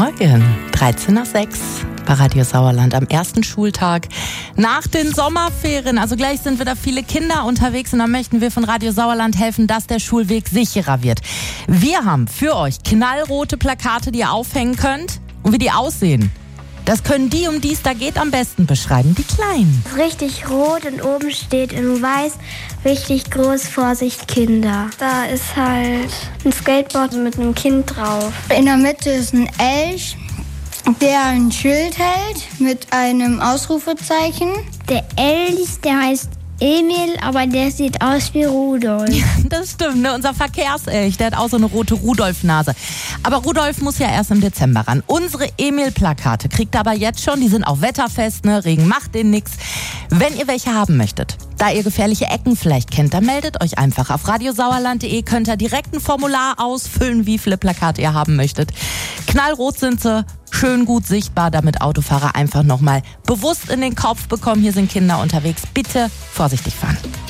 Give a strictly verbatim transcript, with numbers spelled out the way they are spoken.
Morgen, dreizehn nach sechs bei Radio Sauerland am ersten Schultag nach den Sommerferien. Also gleich sind wieder viele Kinder unterwegs und dann möchten wir von Radio Sauerland helfen, dass der Schulweg sicherer wird. Wir haben für euch knallrote Plakate, die ihr aufhängen könnt und wie die aussehen. Das können die, um die es da geht, am besten beschreiben, die Kleinen. Richtig rot und oben steht in weiß richtig groß Vorsicht Kinder. Da ist halt ein Skateboard mit einem Kind drauf. In der Mitte ist ein Elch, der ein Schild hält mit einem Ausrufezeichen. Der Elch, der heißt Emil, aber der sieht aus wie Rudolf. Ja, das stimmt, ne? Unser Verkehrselch, der hat auch so eine rote Rudolf-Nase. Aber Rudolf muss ja erst im Dezember ran. Unsere Emil-Plakate kriegt ihr aber jetzt schon, die sind auch wetterfest, ne? Regen macht denen nix. Wenn ihr welche haben möchtet, da ihr gefährliche Ecken vielleicht kennt, dann meldet euch einfach. Auf radiosauerland punkt de könnt ihr direkt ein Formular ausfüllen, wie viele Plakate ihr haben möchtet. Knallrot sind sie, schön gut sichtbar, damit Autofahrer einfach nochmal bewusst in den Kopf bekommen, hier sind Kinder unterwegs. Bitte vorsichtig fahren.